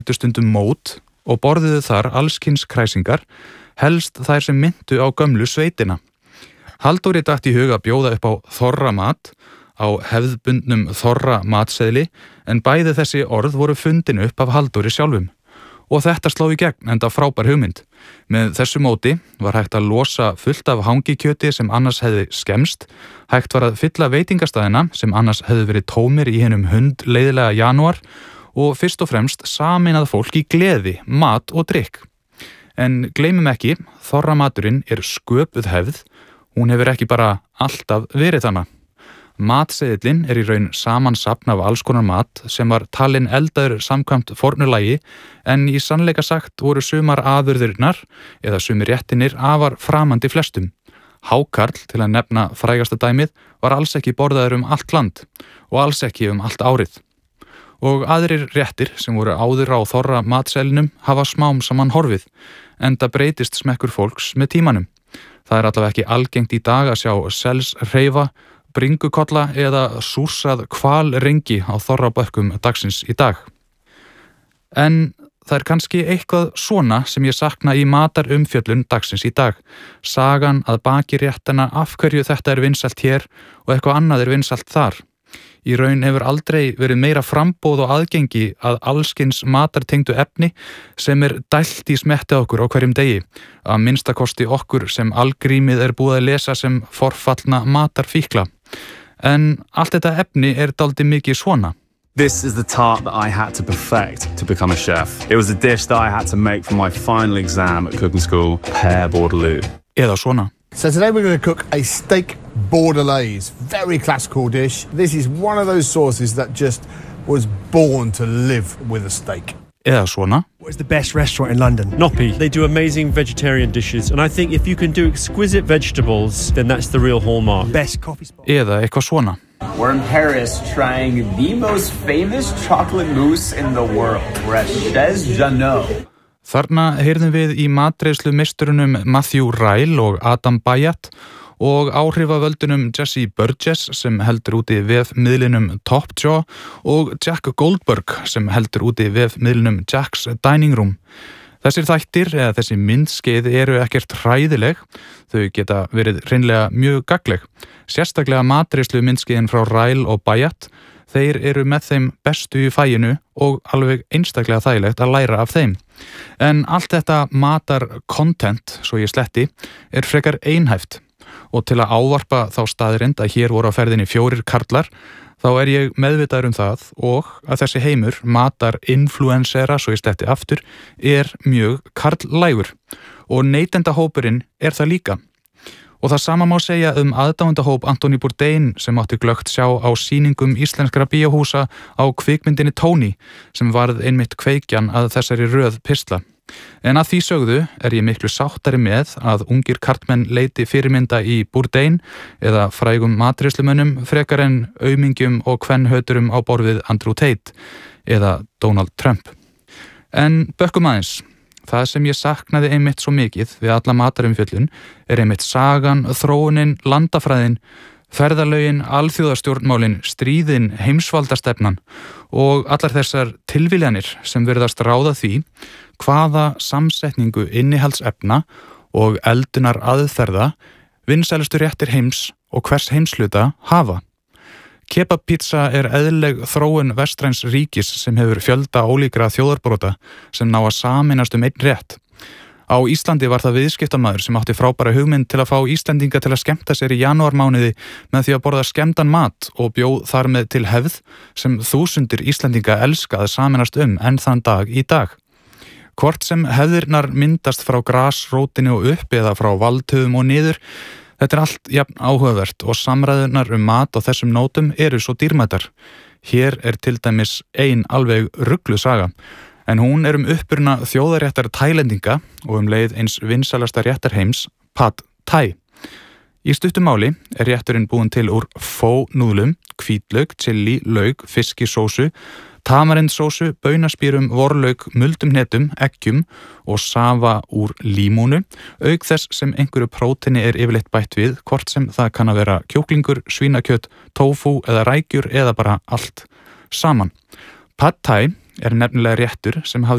stundum mót og borðuðu þar allskyns kræsingar, helst þær sem myntu á gömlu sveitina. Halldóri datt í hug að bjóða upp á þorramat á hefðbundnum þorra matseðli, en bæði þessi orð voru fundin upp af Halldóri sjálfum. Og þetta sló í gegn, enda frábær hugmynd. Með þessu móti var hægt að losa fullt af hangikjöti sem annars hefði skemmst, hægt var að fylla veitingastæðina sem annars hefði verið tómir í hinum hundleiðilega janúar og fyrst og fremst sameinað fólk í gleði, mat og drykk. En gleymum ekki, þorramaturinn er sköpuð hefð, hún hefur ekki bara alltaf verið hana. Matseðillinn er í raun samansafn af alls konar mat sem var talinn eldaður samkvæmt formulagi, en í sannleika sagt voru sumar afurðirnar eða sumir réttinir afar framandi flestum. Hákarl, til að nefna frægasta dæmið, var alls ekki borðaður allt land og alls ekki allt árið. Og aðrir réttir sem voru áður á þorra matseðlinum hafa smám saman horfið, enda breytist smekkur fólks með tímanum. Það er allavega ekki algengt í dag að sjá selsreifa, bringukolla eða súrsað hvalrengi á þorrabökkum dagsins í dag. En það er kannski eitthvað svona sem ég sakna í matarumfjöllun dagsins í dag. Sagan að baki réttana af hverju þetta er vinsælt hér og eitthvað annað er vinsælt þar. Í raun hefur aldrei verið meira framboð og aðgengi að allskyns matartengdu efni sem er dælt í smetti okkur á hverjum degi, að minnstakosti okkur sem algrímið er búið að lesa sem forfallna matarfíkla. En allt þetta efni er dálítið mikið svona. This is the tart that I had to perfect to become a chef. It was a dish that I had to make for my final exam at cooking school, pear bordelaise. Eða svona. So today we're going to cook a steak bordelaise, very classical dish. This is one of those sauces that just was born to live with a steak. Eða svona. What is the best restaurant in London? Noppy. They do amazing vegetarian dishes, and I think if you can do exquisite vegetables, then that's the real hallmark. Best coffee spot. Eða eitthvað svona. We're in Paris trying the most famous chocolate mousse in the world. We're at Chez Janot. Þarna heyrðum við í matreiðslu meisturunum Matthew Ryle og Adam Bayat og áhrifavöldunum Jesse Burgess sem heldur úti vefmiðlinum Topjaw og Jack Goldberg sem heldur úti vefmiðlinum Jack's Dining Room. Þessir þættir eða þessi myndskeið eru ekkert hræðileg, þau geta verið hreinlega mjög gagnleg. Sérstaklega matreiðslu myndskeiðin frá Ryle og Bayat, þeir eru með þeim bestu í fæinu og alveg einstaklega þægilegt að læra af þeim. En allt þetta matar-content, svo ég sletti, er frekar einhæft. Og til að ávarpa þá staðreynd að hér voru á ferðinni 4 karlar, þá er ég meðvitaður það og að þessi heimur, matar-influencera, svo ég sletti aftur, er mjög karllægur. Og neytendahópurinn er það líka. Og það sama má segja aðdáendahóp Anthony Bourdain sem átti glöggt sjá á sýningum íslenskra bíóhúsa á kvikmyndinni Tony sem varð einmitt kveikjan að þessari röð pistla. En að því sögðu er ég miklu sáttari með að ungir karlmenn leiti fyrirmynda í Bourdain eða frægum matreiðslumönnum frekar en aumingjum og kvenhöturum á borð við Andrew Tate eða Donald Trump. En bökkum aðeins. Það sem ég saknaði einmitt svo mikið við alla matarumfjöllun er einmitt sagan, þróunin, landafræðin, ferðalögin, alþjóðastjórnmálin, stríðin, heimsvaldastefnan og allar þessar tilviljanir sem virðast ráða því hvaða samsetningu innihaldsefna og eldunar aðferða vinsælustu réttir heims og hvers heimsluta hafa. Kebabpizza er eðlileg þróun vestræns ríkis sem hefur fjölda ólíkra þjóðarbrota sem ná að sameinast einn rétt. Á Íslandi var það viðskiptamaður sem átti frábæra hugmynd til að fá Íslendinga til að skemmta sér í janúarmánuði með því að borða skemmtan mat og bjóð þar með til hefð sem þúsundir Íslendinga elska að sameinast enn þann dag í dag. Hvort sem hefðirnar myndast frá grasrótinni og upp eða frá valdhöfum og niður, þetta er allt jafn áhugavert og samræðurnar mat á þessum nótum eru svo dýrmætar. Hér er til dæmis ein alveg rugluð saga, en hún er uppruna þjóðaréttar Tælendinga og leið eins vinsælasta réttar heims, Pad Thai. Í stuttu máli er rétturinn búinn til úr fónúðlum, hvítlauk, chili, lauk, fiskisósu, tamarindsósu, baunaspýrum, vorlauk, muldum hnetum, eggjum og safa úr límúnu, auk þess sem einhverju próteini er yfirleitt bætt við, hvort sem það kann að vera kjúklingur, svínakjöt, tofu eða rækjur eða bara allt saman. Pad Thai er nefnilega réttur sem hafði